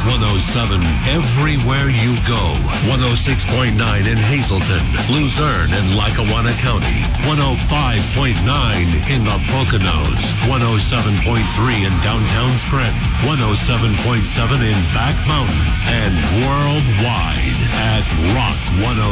107 everywhere you go. 106.9 in Hazleton, Luzerne, and Lackawanna County. 105.9 in the Poconos. 107.3 in downtown Scranton. 107.7 in Back Mountain. And worldwide at rock